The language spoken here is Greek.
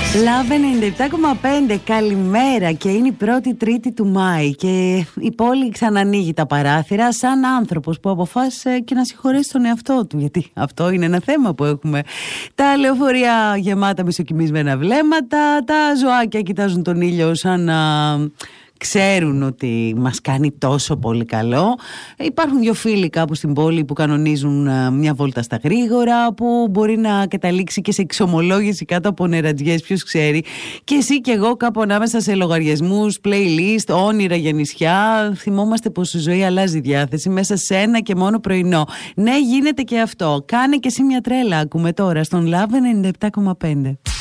Love 97,5, καλημέρα, και είναι η πρώτη Τρίτη του Μάη και η πόλη ξανανοίγει τα παράθυρα σαν άνθρωπος που αποφάσισε και να συγχωρέσει τον εαυτό του, γιατί αυτό είναι ένα θέμα που έχουμε. Τα λεωφορεία γεμάτα μισοκυμισμένα βλέμματα, τα ζωάκια κοιτάζουν τον ήλιο σαν να ξέρουν ότι μας κάνει τόσο πολύ καλό. Υπάρχουν δύο φίλοι κάπου στην πόλη που κανονίζουν μια βόλτα στα γρήγορα, που μπορεί να καταλήξει και σε εξομολόγηση κάτω από νερατζιές, ποιος ξέρει. Και εσύ και εγώ κάπου ανάμεσα σε λογαριασμούς, playlist, όνειρα για νησιά, θυμόμαστε πως η ζωή αλλάζει διάθεση μέσα σε ένα και μόνο πρωινό. Ναι, γίνεται και αυτό. Κάνε και εσύ μια τρέλα, ακούμε τώρα στον Love 97,5.